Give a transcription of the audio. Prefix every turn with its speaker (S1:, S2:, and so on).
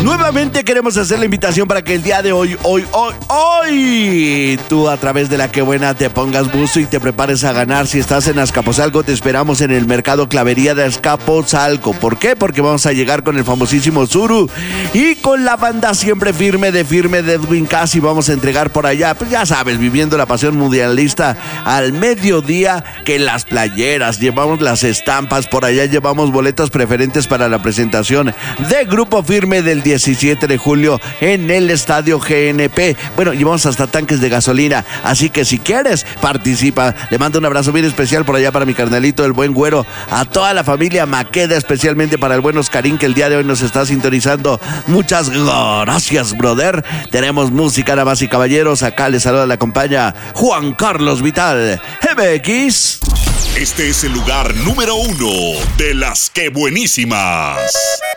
S1: Nuevamente queremos hacer la invitación para que el día de hoy, tú a través de la Que Buena te pongas buzo y te prepares a ganar. Si estás en Azcapotzalco, te esperamos en el Mercado Clavería de Azcapotzalco. ¿Por qué? Porque vamos a llegar con el famosísimo Zuru y con la banda siempre firme de Edwin Cass, y vamos a entregar por allá, pues ya sabes, viviendo la pasión mundialista al mediodía, que las playeras, llevamos las estampas, por allá llevamos boletos preferentes para la presentación de Grupo Firme del 17 de julio en el Estadio GNP. Bueno, llevamos hasta tanques de gasolina, así que si quieres, participa. Le mando un abrazo bien especial por allá para mi carnalito, el buen Güero, a toda la familia Maqueda, especialmente para el buen Oscarín, que el día de hoy nos está sintonizando. Muchas gracias, brother. Tenemos música, damas y caballeros. Acá les saluda, la acompaña Juan Carlos Vital, MX.
S2: Este es el lugar número 1 de las Que Buenísimas.